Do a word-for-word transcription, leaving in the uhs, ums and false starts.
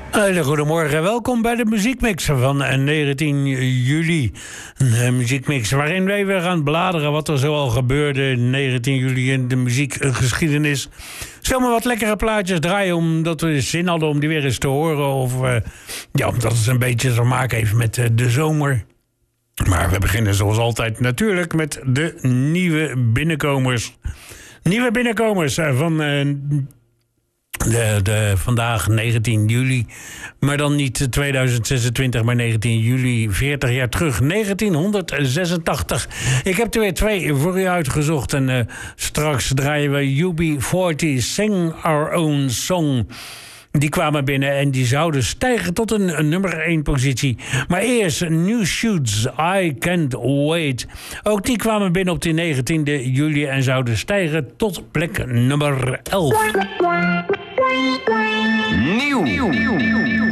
Hele goedemorgen, welkom bij de muziekmix van negentien juli. Een muziekmix waarin wij weer gaan bladeren wat er zoal gebeurde negentien juli in de muziekgeschiedenis. Zomaar wat lekkere plaatjes draaien omdat we zin hadden om die weer eens te horen. Of uh, ja, omdat het een beetje te maken heeft met uh, de zomer. Maar we beginnen zoals altijd natuurlijk met de nieuwe binnenkomers. Nieuwe binnenkomers van... Uh, De, de, vandaag negentien juli, maar dan niet tweeduizend zesentwintig, maar negentien juli, veertig jaar terug, negentienhonderdzesentachtig. Ik heb er weer twee voor u uitgezocht en uh, straks draaien we U B veertig, Sing Our Own Song. Die kwamen binnen en die zouden stijgen tot een, een nummer één positie. Maar eerst New Shoots, I Can't Wait. Ook die kwamen binnen op de negentiende juli en zouden stijgen tot plek nummer elf. Nieuw. Nieuw.